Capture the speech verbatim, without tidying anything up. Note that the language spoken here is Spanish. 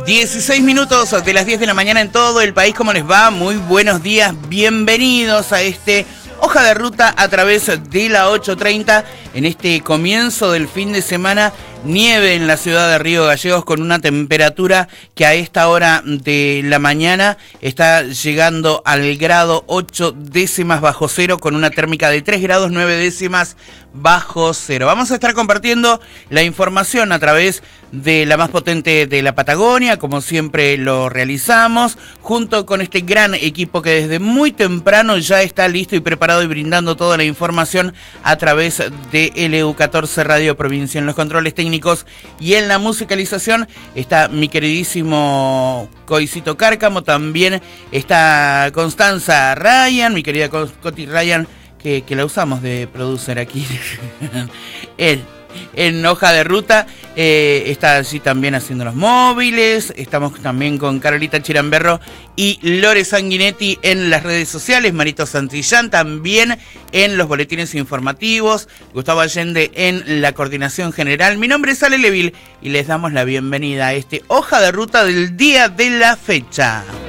dieciséis minutos de las diez de la mañana en todo el país. ¿Cómo les va? Muy buenos días. Bienvenidos a este Hoja de Ruta a través de la ocho treinta. En este comienzo del fin de semana, nieve en la ciudad de Río Gallegos con una temperatura que a esta hora de la mañana está llegando al grado ocho décimas bajo cero, con una térmica de tres grados nueve décimas bajo cero. Vamos a estar compartiendo la información a través de la más potente de la Patagonia, como siempre lo realizamos, junto con este gran equipo que desde muy temprano ya está listo y preparado y brindando toda la información a través de L U catorce Radio Provincia. En los controles técnicos y en la musicalización está mi queridísimo Coisito Cárcamo, también está Constanza Ryan, mi querida Coti Ryan, que, que la usamos de producer aquí. Él. En Hoja de Ruta, eh, está allí también haciendo los móviles. Estamos también con Carolita Chiramberro y Lore Sanguinetti en las redes sociales. Marito Santillán también en los boletines informativos. Gustavo Allende en la coordinación general. Mi nombre es Ale Leville y les damos la bienvenida a este Hoja de Ruta del día de la fecha.